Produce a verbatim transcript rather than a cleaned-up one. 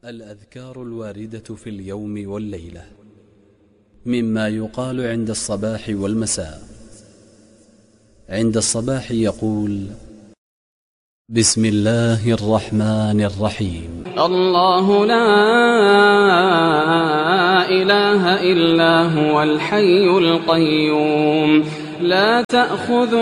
الأذكار الواردة في اليوم والليلة مما يقال عند الصباح والمساء. عند الصباح يقول: بسم الله الرحمن الرحيم. الله لا إله إلا هو الحي القيوم لا تأخذ